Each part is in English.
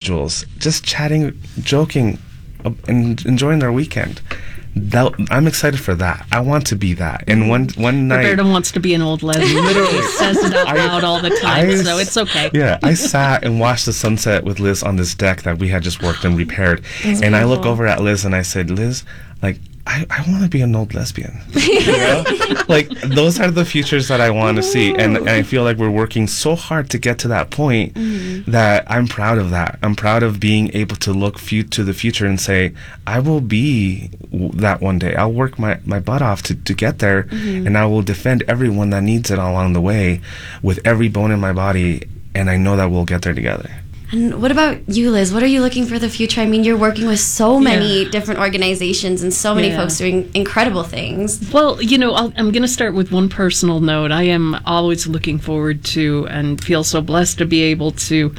individuals just chatting, joking, and enjoying their weekend. I'm excited for that. I want to be that. And one night, Roberto wants to be an old lesbian. Literally says it out loud all the time, so it's okay. Yeah, I sat and watched the sunset with Liz on this deck that we had just worked and repaired. That's and beautiful. I look over at Liz and I said, Liz, like, I want to be an old lesbian. You know? Like, those are the futures that I want to see. And I feel like we're working so hard to get to that point that I'm proud of that. I'm proud of being able to look to the future and say, I will be that one day. I'll work my butt off to get there, and I will defend everyone that needs it along the way with every bone in my body, and I know that we'll get there together. And what about you, Liz? What are you looking for the future? I mean, you're working with so many different organizations and so many folks doing incredible things. Well, you know, I'm going to start with one personal note. I am always looking forward to and feel so blessed to be able to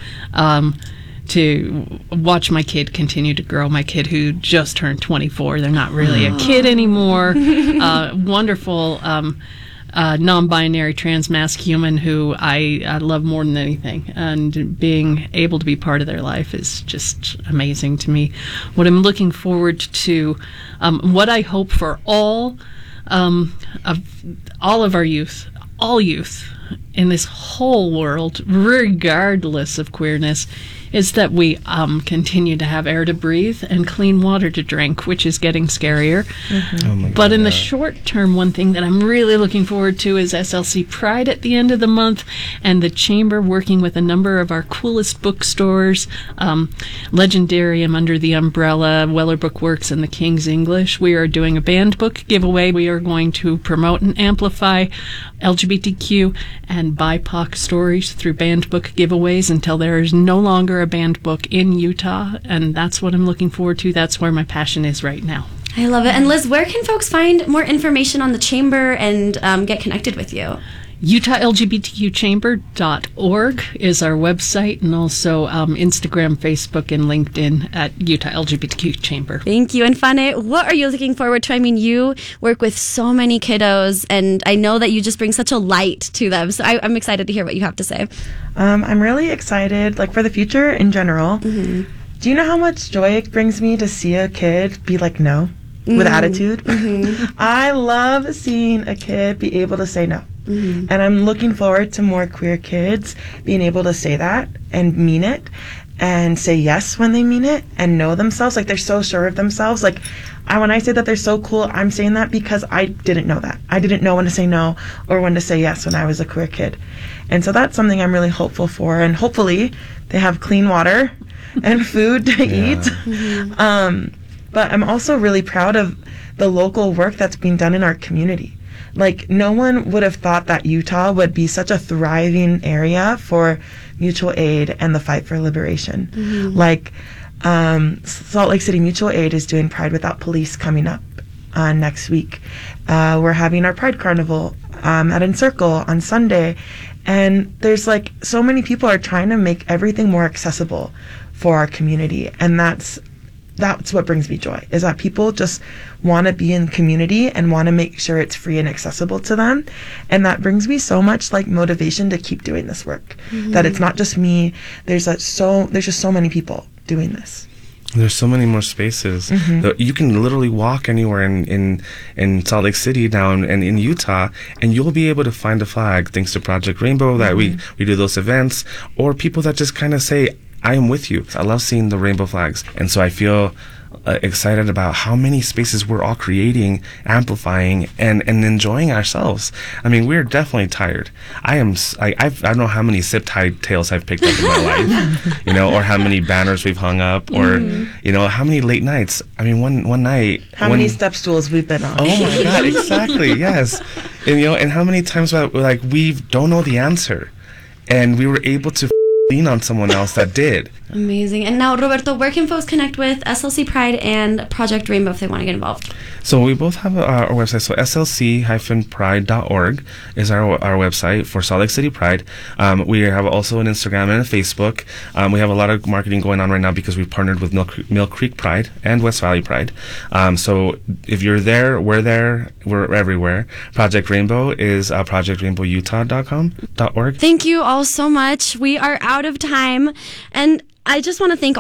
watch my kid continue to grow. My kid who just turned 24. They're not really a kid anymore. Wonderful non-binary transmasc human who I love more than anything, and being able to be part of their life is just amazing to me. What I'm looking forward to, what I hope for all of our youth, all youth in this whole world, regardless of queerness, is that we continue to have air to breathe and clean water to drink, which is getting scarier. But in the short term, one thing that I'm really looking forward to is SLC Pride at the end of the month, and the Chamber working with a number of our coolest bookstores, Legendarium under the umbrella, Weller Bookworks, and the King's English. We are doing a banned book giveaway. We are going to promote and amplify LGBTQ and BIPOC stories through banned book giveaways until there is no longer a banned book in Utah, and that's what I'm looking forward to. That's where my passion is right now. I love it. And Liz, where can folks find more information on the Chamber and get connected with you? UtahLGBTQChamber.org is our website, and also Instagram, Facebook, and LinkedIn at Utah LGBTQ Chamber. Thank you. And Fane, what are you looking forward to? I mean, you work with so many kiddos, and I know that you just bring such a light to them. So I'm excited to hear what you have to say. I'm really excited, like, for the future in general. Do you know how much joy it brings me to see a kid be like, no, with attitude? I love seeing a kid be able to say no. And I'm looking forward to more queer kids being able to say that and mean it and say yes when they mean it and know themselves. Like, they're so sure of themselves. Like, when I say that they're so cool, I'm saying that because I didn't know that. I didn't know when to say no or when to say yes when I was a queer kid. And so that's something I'm really hopeful for. And hopefully they have clean water and food to eat. But I'm also really proud of the local work that's being done in our community. Like, no one would have thought that Utah would be such a thriving area for mutual aid and the fight for liberation. Like, Salt Lake City Mutual Aid is doing Pride Without Police coming up next week. We're having our Pride Carnival at Encircle on Sunday. And there's, like, so many people are trying to make everything more accessible for our community. And that's what brings me joy, is that people just want to be in community and want to make sure it's free and accessible to them. And that brings me so much, like, motivation to keep doing this work. That it's not just me. There's just so many people doing this. There's so many more spaces. You can literally walk anywhere in Salt Lake City down and in Utah, and you'll be able to find a flag thanks to Project Rainbow that we do those events, or people that just kind of say, I am with you. I love seeing the rainbow flags. And so I feel excited about how many spaces we're all creating, amplifying, and enjoying ourselves. I mean, we're definitely tired. I don't know how many zip tie tails I've picked up in my life, you know, or how many banners we've hung up, or, you know, how many late nights. I mean, one night. How many step stools we've been on. Oh my God, exactly, yes. And, you know, and how many times, like, we don't know the answer, and we were able to lean on someone else that did. Amazing. And now, Roberto, where can folks connect with SLC Pride and Project Rainbow if they want to get involved? So we both have our website. So slc-pride.org is our website for Salt Lake City Pride. We have also an Instagram and a Facebook. We have a lot of marketing going on right now because we've partnered with Mill Creek Pride and West Valley Pride. So if you're there, we're there. We're everywhere. Project Rainbow is projectrainbowutah.org. Thank you all so much. We are out of time. And I just want to thank